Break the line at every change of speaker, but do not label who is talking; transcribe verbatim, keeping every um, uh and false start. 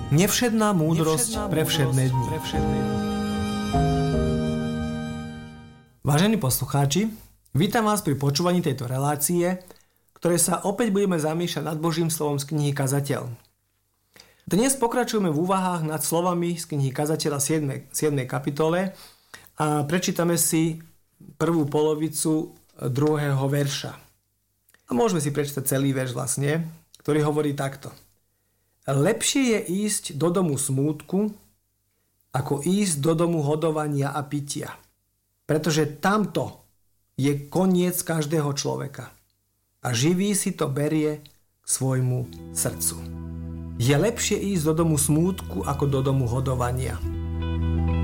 Nevšedná múdrosť pre všedné dni. Vážení poslucháči, vítam vás pri počúvaní tejto relácie, ktoré sa opäť budeme zamýšľať nad Božím slovom z knihy Kazateľ. Dnes pokračujeme v úvahách nad slovami z knihy Kazateľa siedmej kapitole a prečítame si prvú polovicu druhého verša. A môžeme si prečítať celý verš vlastne, ktorý hovorí takto. Lepšie je ísť do domu smútku, ako ísť do domu hodovania a pitia. Pretože tamto je koniec každého človeka. A živý si to berie k svojmu srdcu. Je lepšie ísť do domu smútku, ako do domu hodovania.